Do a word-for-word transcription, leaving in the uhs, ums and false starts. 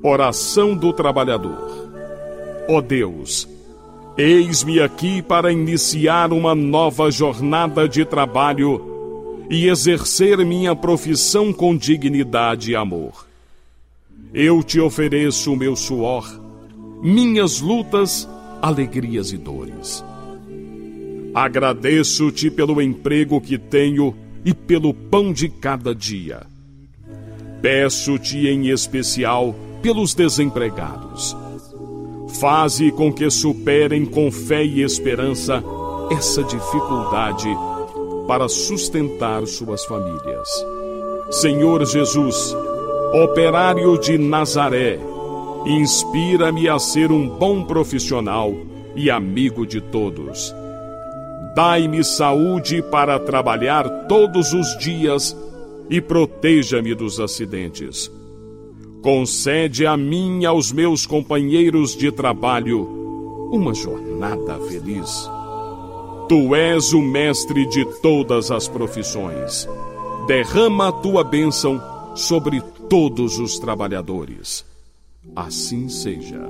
Oração do trabalhador. Ó Deus, eis-me aqui para iniciar uma nova jornada de trabalho e exercer minha profissão com dignidade e amor. Eu te ofereço o meu suor, minhas lutas, alegrias e dores. Agradeço-te pelo emprego que tenho e pelo pão de cada dia. Peço-te em especial pelos desempregados. Faze com que superem com fé e esperança essa dificuldade para sustentar suas famílias. Senhor Jesus, operário de Nazaré, inspira-me a ser um bom profissional e amigo de todos. Dai-me saúde para trabalhar todos os dias e proteja-me dos acidentes. Concede a mim e aos meus companheiros de trabalho uma jornada feliz. Tu és o mestre de todas as profissões. Derrama a tua bênção sobre todos os trabalhadores. Assim seja.